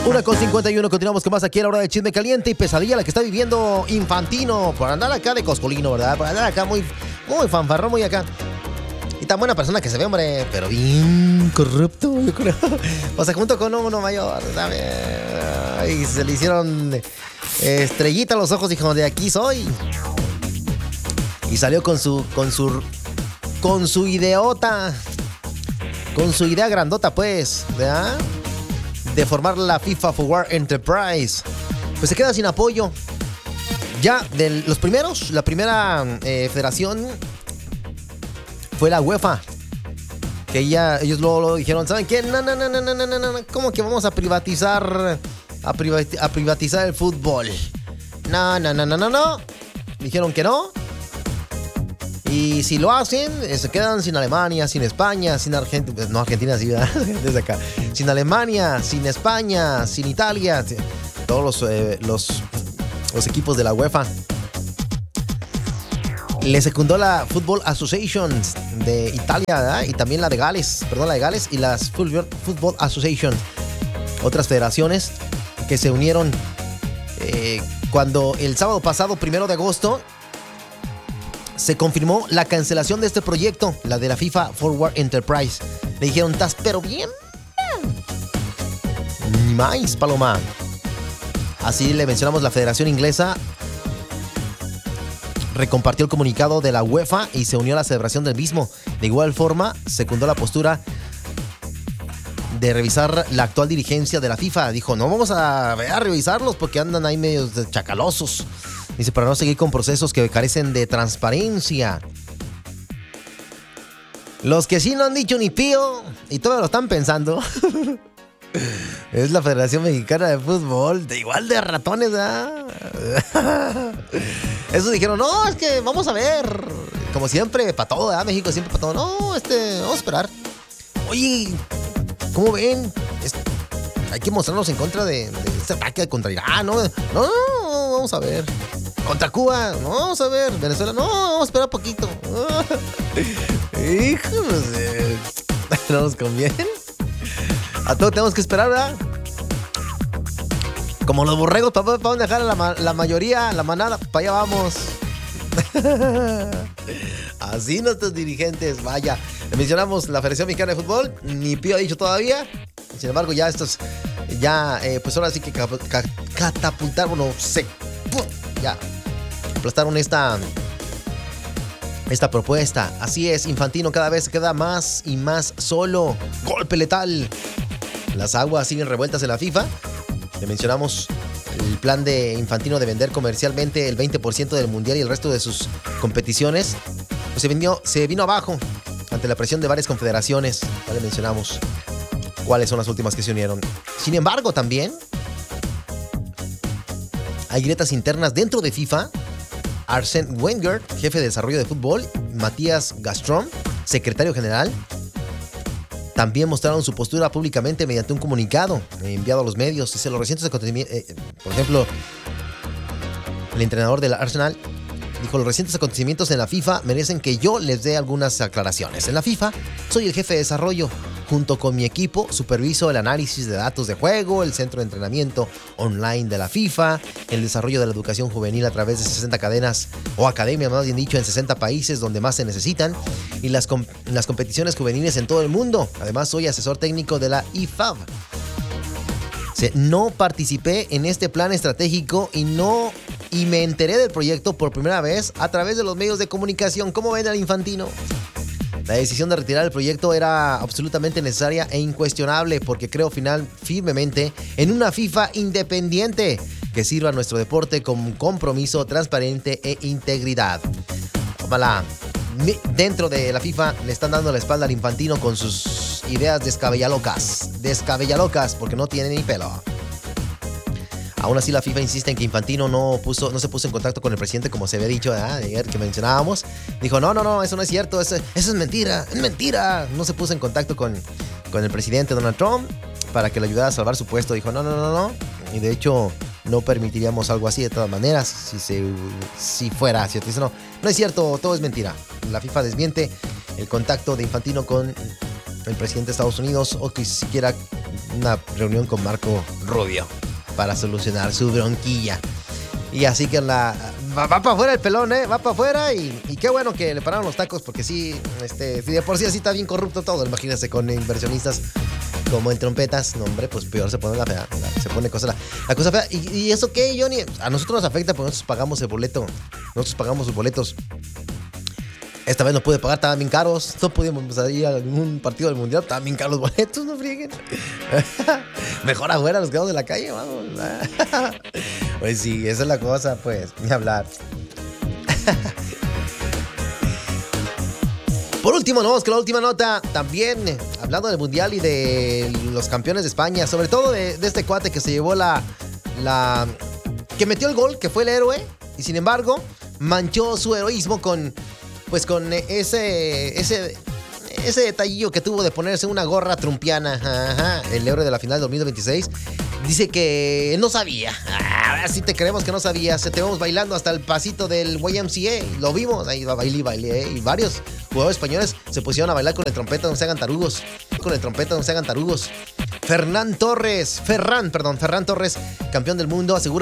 1:51, continuamos con más aquí a la hora de Chisme Caliente y pesadilla la que está viviendo Infantino por andar acá de coscolino, ¿verdad? Por andar acá muy fanfarrón, muy acá. Y tan buena persona que se ve, hombre, pero bien corrupto, yo creo. O sea, junto con uno mayor, ¿sabes? Y se le hicieron estrellita a los ojos, dijo, de aquí soy. Y salió con su ideota, con su idea grandota, pues, ¿verdad? De formar la FIFA Forward Enterprise. Pues se queda sin apoyo. Ya de los primeros, la primera federación fue la UEFA. Que ellos luego dijeron, ¿saben qué? No. ¿Cómo que vamos a privatizar el fútbol? No. Dijeron que no. Y si lo hacen, se quedan sin Alemania, sin España, sin Argentina. No, Argentina sí, ¿verdad? Desde acá. Sin Alemania, sin España, sin Italia. Todos los equipos de la UEFA. Le secundó la Football Association de Italia, ¿verdad? Y también la de Gales. Perdón, la de Gales y las Football Association. Otras federaciones que se unieron cuando el sábado pasado, 1 de agosto, se confirmó la cancelación de este proyecto, la de la FIFA Forward Enterprise. Le dijeron, ¿estás pero bien? Ni más, paloma. Así le mencionamos, la Federación Inglesa recompartió el comunicado de la UEFA y se unió a la celebración del mismo. De igual forma, secundó la postura de revisar la actual dirigencia de la FIFA. Dijo, no vamos a revisarlos porque andan ahí medio chacalosos. Dice, para no seguir con procesos que carecen de transparencia. Los que sí no han dicho ni pío y todavía lo están pensando es la Federación Mexicana de Fútbol. De igual de ratones, ¿verdad? Esos dijeron, no, es que vamos a ver. Como siempre, para todo, ¿verdad? México siempre para todo. No, vamos a esperar. Oye, ¿cómo ven? Hay que mostrarnos en contra de este ataque contra Irán. No, vamos a ver. Contra Cuba, no, vamos a ver. Venezuela, no, vamos a esperar poquito. Hijos de... ¿No nos conviene? A todo tenemos que esperar, ¿verdad? Como los borregos, ¿para dónde dejar a la mayoría, la manada? Para allá vamos. Así nuestros dirigentes, vaya. Le mencionamos la Federación Mexicana de Fútbol. Ni pío ha dicho todavía. Sin embargo, ya estos... pues ahora sí que catapultaron, ya aplastaron esta propuesta. Así es, Infantino cada vez se queda más y más solo. Golpe letal. Las aguas siguen revueltas en la FIFA. Le mencionamos el plan de Infantino de vender comercialmente el 20% del mundial y el resto de sus competiciones. Pues se vino abajo ante la presión de varias confederaciones. Ya le mencionamos cuáles son las últimas que se unieron. Sin embargo, también hay grietas internas dentro de FIFA. Arsène Wenger, jefe de desarrollo de fútbol, Matías Gastron, secretario general, también mostraron su postura públicamente mediante un comunicado enviado a los medios. Dice, los recientes acontecimientos, por ejemplo, el entrenador del Arsenal dijo, los recientes acontecimientos en la FIFA merecen que yo les dé algunas aclaraciones. En la FIFA soy el jefe de desarrollo. Junto con mi equipo, superviso el análisis de datos de juego, el centro de entrenamiento online de la FIFA, el desarrollo de la educación juvenil a través de 60 cadenas o academias, más bien dicho, en 60 países donde más se necesitan, y las competiciones juveniles en todo el mundo. Además, soy asesor técnico de la IFAB. No participé en este plan estratégico y me enteré del proyecto por primera vez a través de los medios de comunicación. ¿Cómo ven al Infantino? La decisión de retirar el proyecto era absolutamente necesaria e incuestionable porque creo firmemente en una FIFA independiente que sirva a nuestro deporte con compromiso, transparente e integridad. Ojalá. Dentro de la FIFA le están dando la espalda al Infantino con sus ideas descabellalocas porque no tiene ni pelo. Aún así, la FIFA insiste en que Infantino no se puso en contacto con el presidente, como se había dicho, ayer que mencionábamos. Dijo, no, eso no es cierto, eso es mentira, es mentira. No se puso en contacto con el presidente Donald Trump para que le ayudara a salvar su puesto. Dijo, no. Y de hecho, no permitiríamos algo así de todas maneras, si fuera cierto. Dice, no es cierto, todo es mentira. La FIFA desmiente el contacto de Infantino con el presidente de Estados Unidos o que siquiera una reunión con Marco Rubio para solucionar su bronquilla. Y así que va para afuera el pelón, va para afuera y qué bueno que le pararon los tacos porque sí, si de por sí así está bien corrupto todo, imagínense con inversionistas como en trompetas, no hombre, pues peor se pone la fea, se pone la cosa fea. ¿Y eso qué, Johnny? A nosotros nos afecta porque nosotros pagamos el boleto, nosotros pagamos los boletos. Esta vez no pude pagar, estaban bien caros. No pudimos ir a ningún partido del mundial, estaban bien caros los boletos, no frieguen. Mejor afuera, nos quedamos en la calle, vamos. Pues sí, esa es la cosa, pues, ni hablar. Por último, nos vamos con la última nota. También hablando del mundial y de los campeones de España, sobre todo de este cuate que se llevó que metió el gol, que fue el héroe, y sin embargo, manchó su heroísmo con ese detallillo que tuvo de ponerse una gorra trumpiana. Ajá, el héroe de la final 2026. Dice que no sabía. Ahora sí te creemos que no sabías. Te vemos bailando hasta el pasito del YMCA. Lo vimos. Ahí va baile. Y varios jugadores españoles se pusieron a bailar con el trompeta, no se hagan tarugos. Ferran Torres, campeón del mundo, asegura